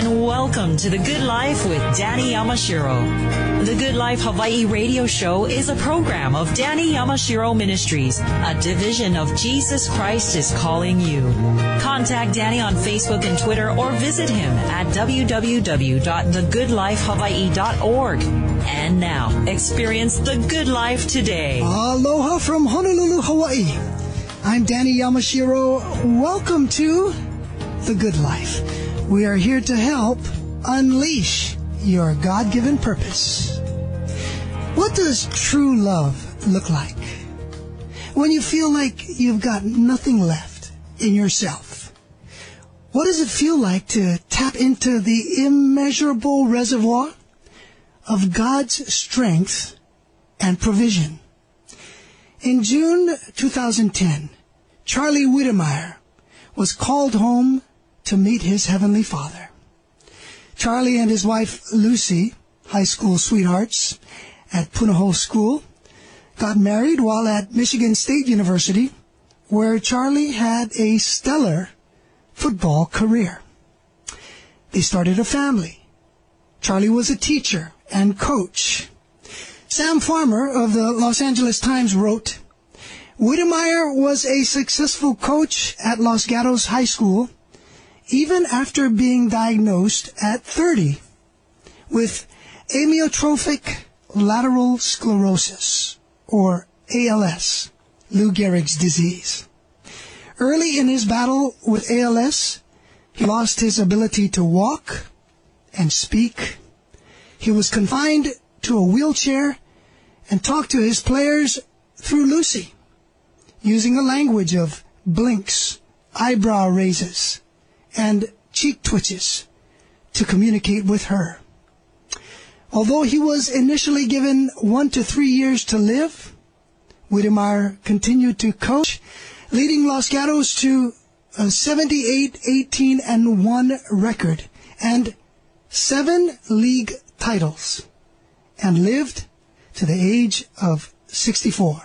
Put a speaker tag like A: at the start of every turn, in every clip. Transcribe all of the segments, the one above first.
A: and welcome to The Good Life with Danny Yamashiro. The Good Life Hawaii radio show is a program of Danny Yamashiro Ministries, a division of Jesus Christ is Calling You. Contact Danny on Facebook and Twitter or visit him at www.thegoodlifehawaii.org. And now, experience the good life today.
B: Aloha from Honolulu, Hawaii. I'm Danny Yamashiro. Welcome to The Good Life. We are here to help unleash your God-given purpose. What does true love look like? When you feel like you've got nothing left in yourself. What does it feel like to tap into the immeasurable reservoir of God's strength and provision? In June 2010, Charlie Whittemire was called home to meet his Heavenly Father. Charlie and his wife Lucy, high school sweethearts at Punahou School, got married while at Michigan State University, where Charlie had a stellar football career. They started a family. Charlie was a teacher and coach. Sam Farmer of the Los Angeles Times wrote, Whittemire was a successful coach at Los Gatos High School, even after being diagnosed at 30 with amyotrophic lateral sclerosis, or ALS, Lou Gehrig's disease. Early in his battle with ALS, he lost his ability to walk and speak. He was confined to a wheelchair and talked to his players through Lucy, using a language of blinks, eyebrow raises, and cheek twitches to communicate with her. Although he was initially given 1 to 3 years to live, Whittemire continued to coach, leading Los Gatos to a 78-18-1 record and 7 league titles, and lived to the age of 64.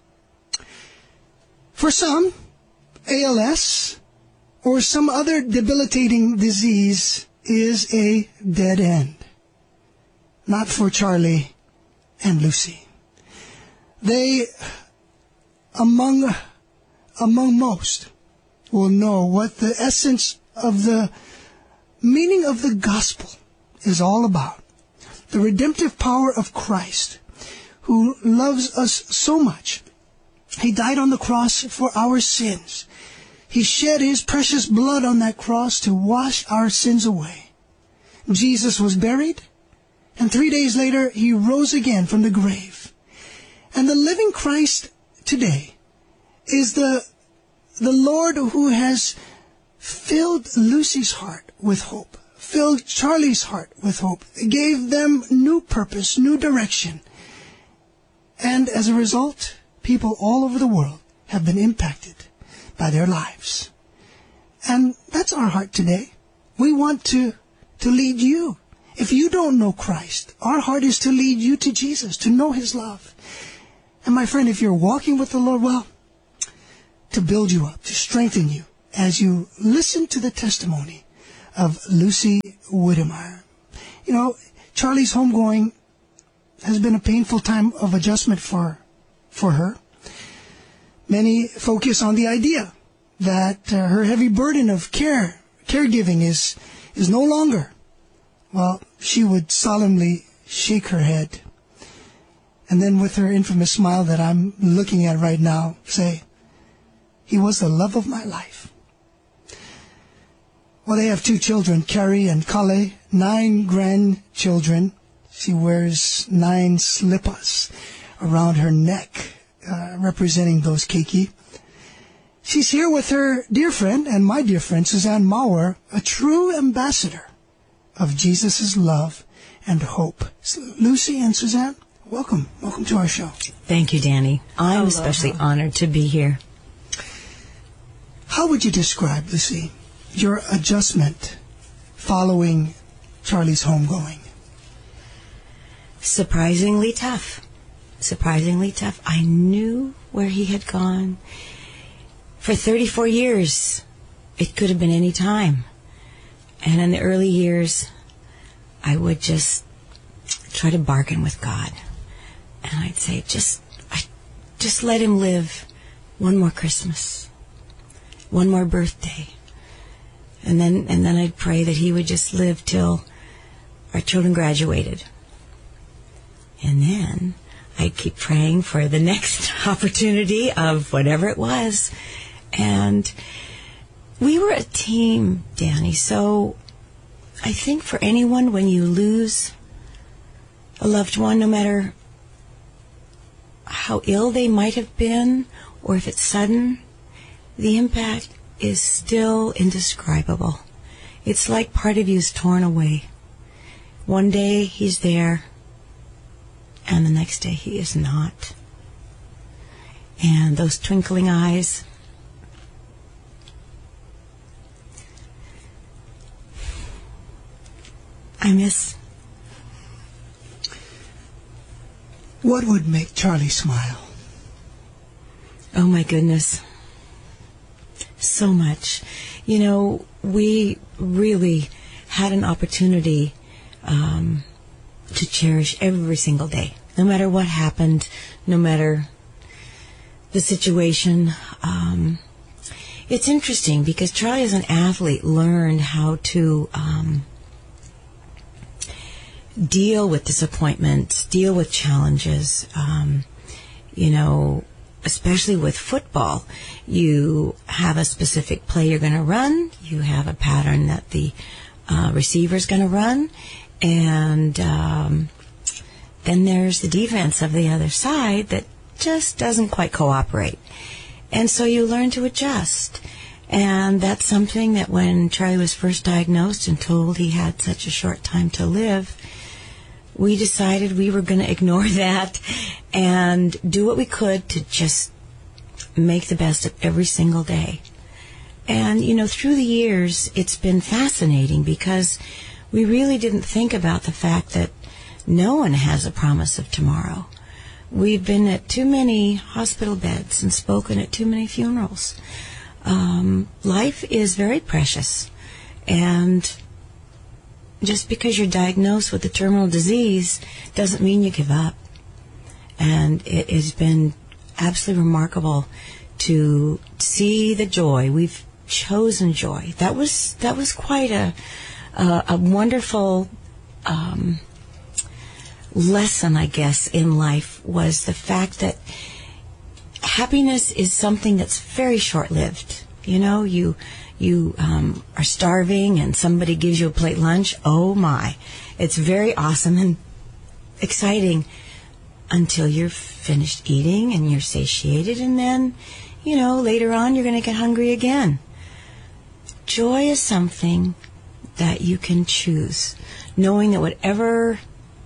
B: For some, ALS or some other debilitating disease is a dead end. Not for Charlie and Lucy. They, among most, will know what the essence of the meaning of the gospel is all about. The redemptive power of Christ, who loves us so much. He died on the cross for our sins. He shed his precious blood on that cross to wash our sins away. Jesus was buried, and 3 days later he rose again from the grave. And the living Christ today is the Lord who has filled Lucy's heart with hope, filled Charlie's heart with hope, gave them new purpose, new direction. And as a result, people all over the world have been impacted by their lives. And that's our heart today. We want to lead you. If you don't know Christ, our heart is to lead you to Jesus, to know his love. And my friend, if you're walking with the Lord, well, to build you up, to strengthen you as you listen to the testimony of Lucy Whittemire. You know, Charlie's homegoing has been a painful time of adjustment for her. Many focus on the idea that her heavy burden of caregiving is no longer. Well, she would solemnly shake her head, and then with her infamous smile that I'm looking at right now, say, he was the love of my life. Well, they have 2 children, Carrie and Kale, 9 grandchildren. She wears 9 slippas around her neck, representing those keiki. She's here with her dear friend and my dear friend, Suzanne Maurer, a true ambassador of Jesus' love and hope. Lucy and Suzanne, welcome. Welcome to our show.
C: Thank you, Danny. I'm especially honored to be here.
B: How would you describe, Lucy, your adjustment following Charlie's homegoing?
C: Surprisingly tough. Surprisingly tough. I knew where he had gone. For 34 years, it could have been any time. And in the early years, I would just try to bargain with God. And I'd say, just let him live one more Christmas, one more birthday. And then I'd pray that he would just live till our children graduated. And then I'd keep praying for the next opportunity of whatever it was. And we were a team, Danny. So I think for anyone, when you lose a loved one, no matter how ill they might have been, or if it's sudden, the impact is still indescribable. It's like part of you is torn away. One day he's there, and the next day he is not. And those twinkling eyes, I miss.
B: What would make Charlie smile?
C: Oh my goodness. So much. You know, we really had an opportunity to cherish every single day. No matter what happened, no matter the situation. It's interesting because Charlie as an athlete learned how to deal with disappointments, deal with challenges. You know, especially with football, you have a specific play you're going to run, you have a pattern that the receiver's going to run, and then there's the defense of the other side that just doesn't quite cooperate. And so you learn to adjust. And that's something that when Charlie was first diagnosed and told he had such a short time to live, we decided we were going to ignore that and do what we could to just make the best of every single day. And, you know, through the years, it's been fascinating because we really didn't think about the fact that no one has a promise of tomorrow. We've been at too many hospital beds and spoken at too many funerals. Life is very precious. And just because you're diagnosed with a terminal disease doesn't mean you give up. And it has been absolutely remarkable to see the joy. We've chosen joy. That was quite a wonderful lesson, I guess, in life, was the fact that happiness is something that's very short-lived. You know, you are starving and somebody gives you a plate lunch. Oh my, it's very awesome and exciting until you're finished eating and you're satiated, and then, you know, later on you're going to get hungry again. Joy is something that you can choose, knowing that whatever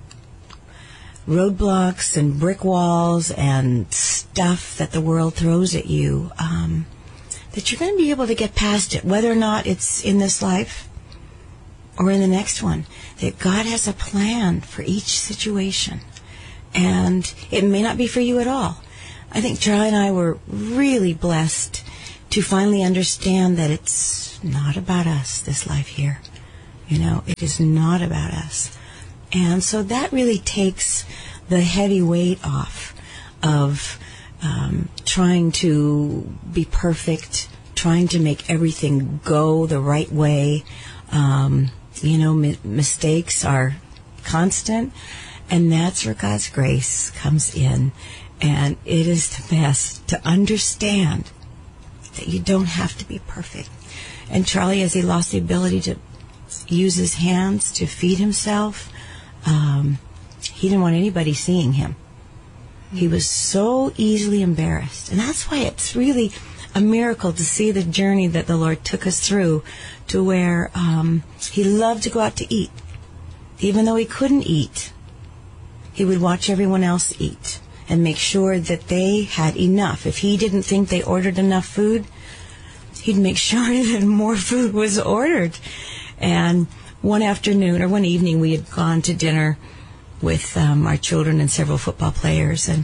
C: roadblocks and brick walls and stuff that the world throws at you, that you're going to be able to get past it, whether or not it's in this life or in the next one. That God has a plan for each situation, and it may not be for you at all. I think Charlie and I were really blessed to finally understand that it's not about us, this life here. You know, it is not about us. And so that really takes the heavy weight off of trying to be perfect, trying to make everything go the right way. You know, mistakes are constant, and that's where God's grace comes in. And it is the best to understand that you don't have to be perfect. And Charlie, as he lost the ability to use his hands to feed himself, he didn't want anybody seeing him. He was so easily embarrassed. And that's why it's really a miracle to see the journey that the Lord took us through, to where he loved to go out to eat. Even though he couldn't eat, he would watch everyone else eat and make sure that they had enough. If he didn't think they ordered enough food, he'd make sure that more food was ordered. And one afternoon or one evening, we had gone to dinner with our children and several football players, and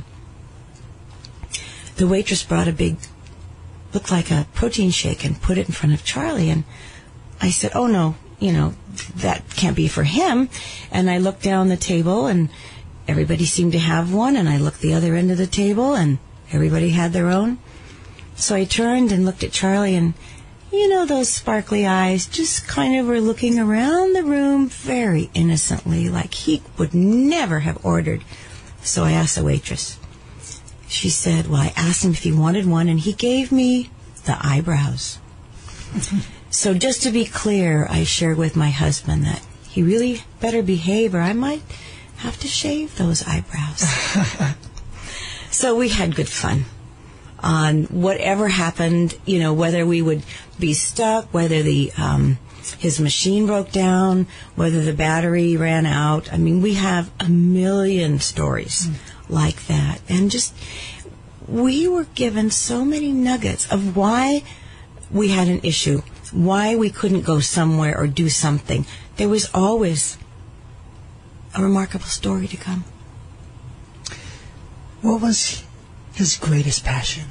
C: the waitress brought a big, looked like a protein shake, and put it in front of Charlie. And I said, "Oh no, that can't be for him. And I looked down the table, and everybody seemed to have one, and I looked the other end of the table, and everybody had their own. So I turned and looked at Charlie, and those sparkly eyes just kind of were looking around the room very innocently, like he would never have ordered. So I asked the waitress. She said, well, I asked him if he wanted one, and he gave me the eyebrows. So just to be clear, I shared with my husband that he really better behave, or I might have to shave those eyebrows. So we had good fun on whatever happened, whether we would be stuck, whether his machine broke down, whether the battery ran out. I mean, we have a million stories like that. And we were given so many nuggets of why we had an issue, why we couldn't go somewhere or do something. There was always a remarkable story to come.
B: What was his greatest passion?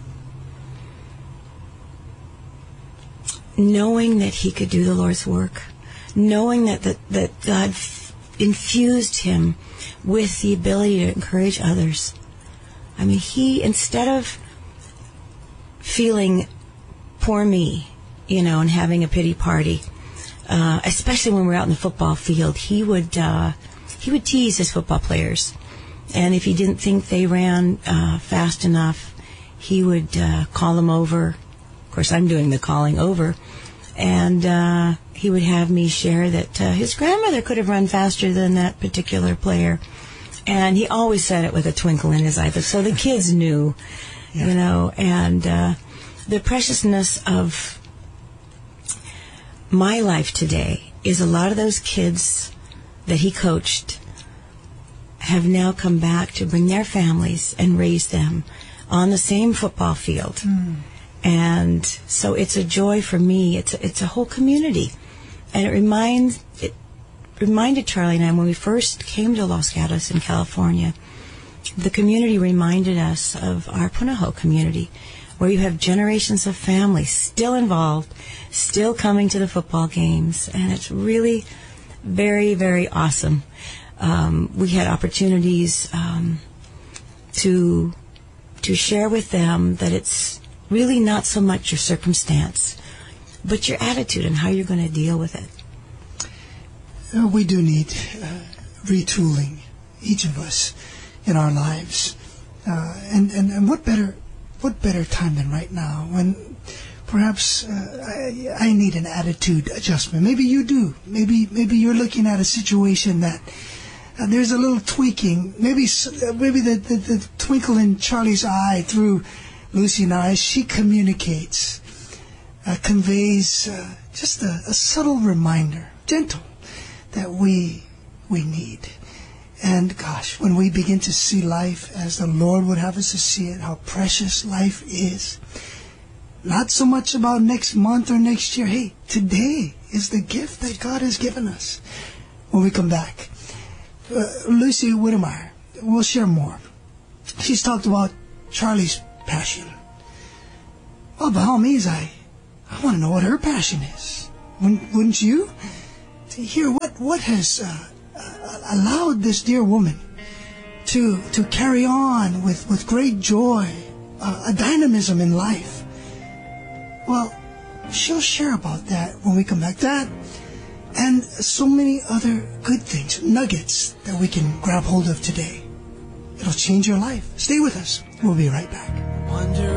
C: Knowing that he could do the Lord's work, knowing that God infused him with the ability to encourage others. I mean, he, instead of feeling poor me, and having a pity party, especially when we're out in the football field, he would tease his football players. And if he didn't think they ran fast enough, he would call them over. Of course, I'm doing the calling over. And he would have me share that his grandmother could have run faster than that particular player. And he always said it with a twinkle in his eye. So the kids knew, and the preciousness of my life today is a lot of those kids that he coached have now come back to bring their families and raise them on the same football field. And so it's a joy for me. It's a whole community. And it reminded Charlie and I, when we first came to Los Gatos in California, the community reminded us of our Punahou community, where you have generations of families still involved, still coming to the football games. And it's really very, very awesome. We had opportunities to share with them that it's really not so much your circumstance, but your attitude and how you're going to deal with it.
B: We do need retooling, each of us, in our lives. And what better time than right now, when perhaps I need an attitude adjustment. Maybe you do. Maybe you're looking at a situation that there's a little tweaking. Maybe the twinkle in Charlie's eye through Lucy and I, she communicates, conveys just a subtle reminder, gentle, that we need. And gosh, when we begin to see life as the Lord would have us to see it, how precious life is, not so much about next month or next year. Hey, today is the gift that God has given us. When we come back, Lucy Whittemire will share more. She's talked about Charlie's passion. Well, by all means, I want to know what her passion is. Wouldn't you? To hear what has allowed this dear woman to carry on with great joy, a dynamism in life. Well, she'll share about that when we come back. That and so many other good things, nuggets that we can grab hold of today. It'll change your life. Stay with us. We'll be right back.